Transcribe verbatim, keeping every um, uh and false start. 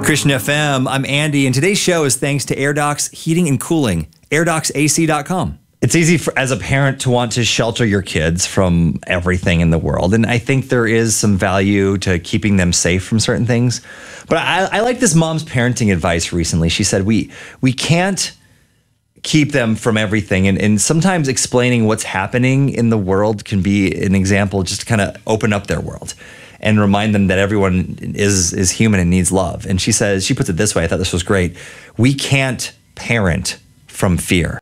Christian F M, I'm Andy, and today's show is thanks to AirDocs Heating and Cooling, air docs A C dot com. It's easy for, as a parent to want to shelter your kids from everything in the world, and I think there is some value to keeping them safe from certain things. But I, I like this mom's parenting advice recently. She said, we we can't keep them from everything, and, and sometimes explaining what's happening in the world can be an example just to kind of open up their world and remind them that everyone is is human and needs love. And she says, she puts it this way, I thought this was great: we can't parent from fear.